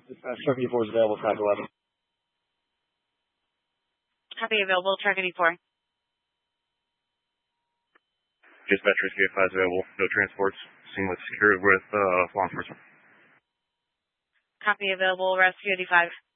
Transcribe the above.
Truck 84 is available, track 11. Copy, available, truck 84. Dispatch Rescue 5 is available, no transports. Scene was secured with law enforcement. Copy, available, rescue 85.